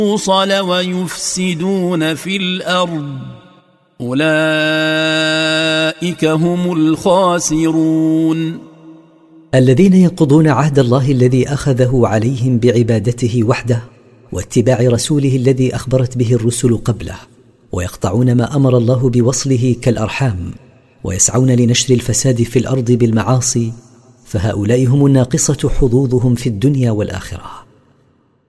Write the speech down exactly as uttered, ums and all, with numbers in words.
الْمُوصَلَ وَيُفْسِدُونَ فِي الْأَرْضِ أولئك هم الخاسرون. الذين ينقضون عهد الله الذي أخذه عليهم بعبادته وحده واتباع رسوله الذي أخبرت به الرسل قبله، ويقطعون ما أمر الله بوصله كالأرحام، ويسعون لنشر الفساد في الأرض بالمعاصي، فهؤلاء هم الناقصة حظوظهم في الدنيا والآخرة.